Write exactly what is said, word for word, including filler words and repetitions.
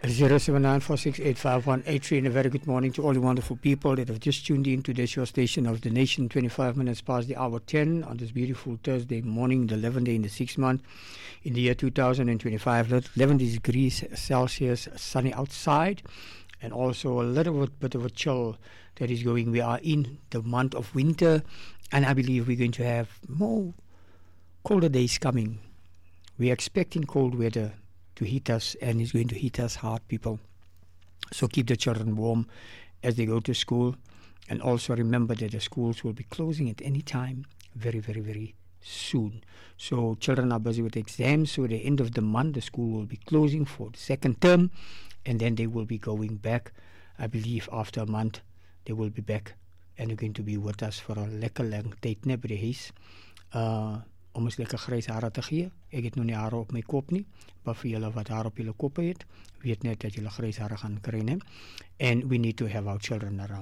zero seven nine four six eight five one eight three, and a very good morning to all the wonderful people that have just tuned in to this your station of the nation. twenty-five minutes past the hour ten on this beautiful Thursday morning, the eleventh day in the sixth month in the year two thousand twenty-five. eleven degrees Celsius, sunny outside, and also a little bit, bit of a chill that is going. We are in the month of winter, and I believe we're going to have more colder days coming. We're expecting cold weather to hit us, and it's going to hit us hard, people. So keep the children warm as they go to school, and also remember that the schools will be closing at any time very, very, very soon. So children are busy with exams, so at the end of the month the school will be closing for the second term, and then they will be going back. I believe after a month they will be back, and they're going to be with us for a lekker lang tyd, ne, by die huis. Uh, om ons lekker grys hare te gee. Ek het nou nie hare op my kop nie, maar vir julle wat hare op julle koppe het, weet net dat julle grys hare gaan kry, ne? And we need to have our children around.